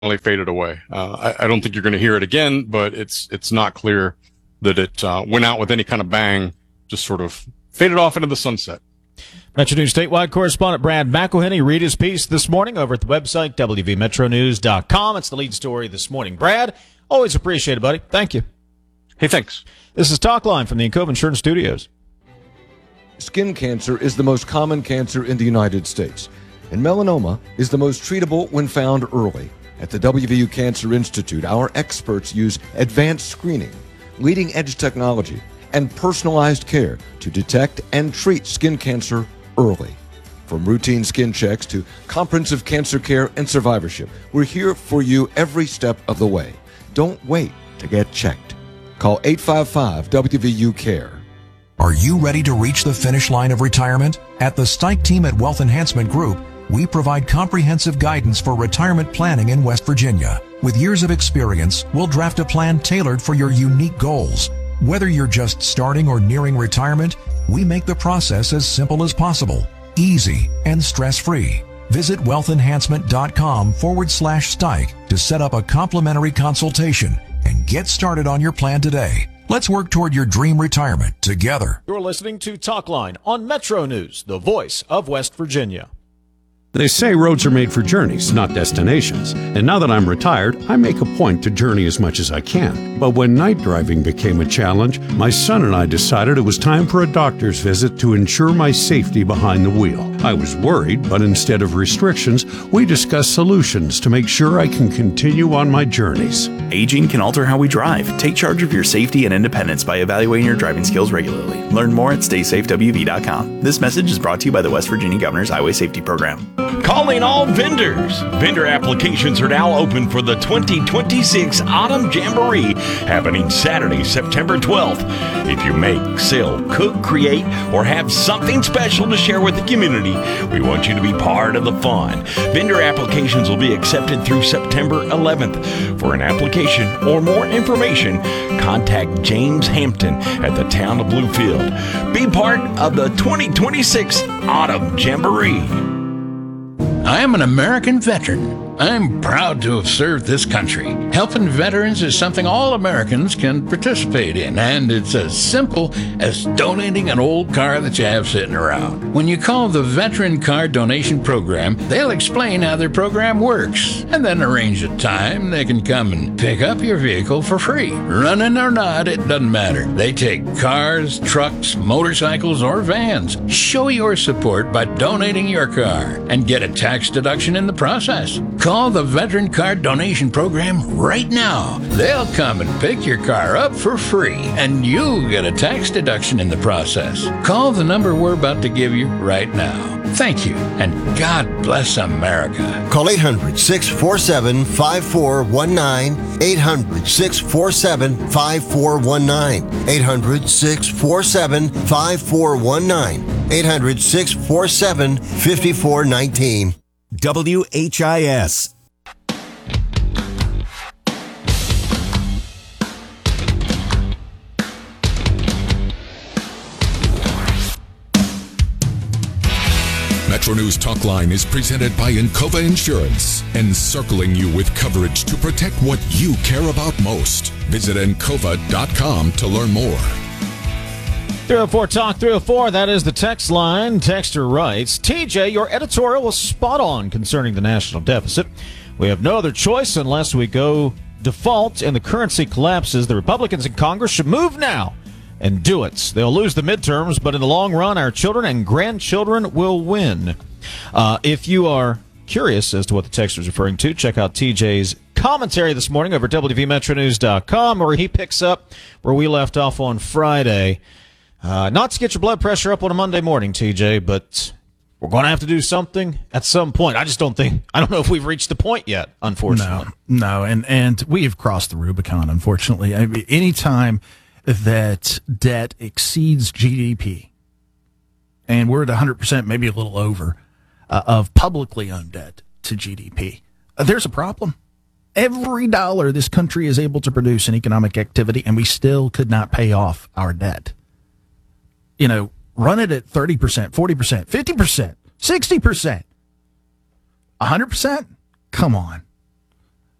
faded away. I don't think you're going to hear it again, but it's not clear that it went out with any kind of bang, just sort of faded off into the sunset. Metro News statewide correspondent Brad McElhenney read his piece this morning over at the website wvmetronews.com. It's the lead story this morning. Brad, always appreciate it, buddy. Thank you. Hey, thanks. This is Talk Line from the Encova Insurance Studios. Skin cancer is the most common cancer in the United States, and melanoma is the most treatable when found early. At the WVU Cancer Institute, our experts use advanced screening, leading-edge technology, and personalized care to detect and treat skin cancer early. From routine skin checks to comprehensive cancer care and survivorship, we're here for you every step of the way. Don't wait to get checked. Call 855-WVU-CARE. Are you ready to reach the finish line of retirement? At the Stike team at Wealth Enhancement Group, we provide comprehensive guidance for retirement planning in West Virginia. With years of experience, we'll draft a plan tailored for your unique goals. Whether you're just starting or nearing retirement, we make the process as simple as possible, easy, and stress-free. Visit wealthenhancement.com/Stike to set up a complimentary consultation and get started on your plan today. Let's work toward your dream retirement together. You're listening to Talk Line on Metro News, the voice of West Virginia. They say roads are made for journeys, not destinations. And now that I'm retired, I make a point to journey as much as I can. But when night driving became a challenge, my son and I decided it was time for a doctor's visit to ensure my safety behind the wheel. I was worried, but instead of restrictions, we discussed solutions to make sure I can continue on my journeys. Aging can alter how we drive. Take charge of your safety and independence by evaluating your driving skills regularly. Learn more at StaySafeWV.com. This message is brought to you by the West Virginia Governor's Highway Safety Program. Calling all vendors. Vendor applications are now open for the 2026 Autumn Jamboree happening Saturday, September 12th. If you make, sell, cook, create, or have something special to share with the community, we want you to be part of the fun. Vendor applications will be accepted through September 11th. For an application or more information, contact James Hampton at the Town of Bluefield. Be part of the 2026 Autumn Jamboree. I am an American veteran. I'm proud to have served this country. Helping veterans is something all Americans can participate in, and it's as simple as donating an old car that you have sitting around. When you call the Veteran Car Donation Program, they'll explain how their program works, and then arrange a time they can come and pick up your vehicle for free. Running or not, it doesn't matter. They take cars, trucks, motorcycles, or vans. Show your support by donating your car and get a tax deduction in the process. Call the Veteran Car Donation Program right now. They'll come and pick your car up for free, and you'll get a tax deduction in the process. Call the number we're about to give you right now. Thank you, and God bless America. Call 800-647-5419, 800-647-5419, 800-647-5419, 800-647-5419. WHIS. Metro News Talk Line is presented by Encova Insurance, encircling you with coverage to protect what you care about most. Visit Encova.com to learn more. 304 Talk 304, that is the text line. Texter writes, TJ, your editorial was spot on concerning the national deficit. We have no other choice unless we go default and the currency collapses. The Republicans in Congress should move now and do it. They'll lose the midterms, but in the long run, our children and grandchildren will win. If you are curious as to what the texter is referring to, check out TJ's commentary this morning over at WVMetroNews.com, where he picks up where we left off on Friday. Not to get your blood pressure up on a Monday morning, TJ, but we're going to have to do something at some point. I don't know if we've reached the point yet, unfortunately. No, and we have crossed the Rubicon, unfortunately. I mean, anytime that debt exceeds GDP, and we're at 100%, maybe a little over, of publicly owned debt to GDP, there's a problem. Every dollar this country is able to produce in economic activity, and we still could not pay off our debt. You know, run it at 30%, 40%, 50%, 60%, 100%. Come on.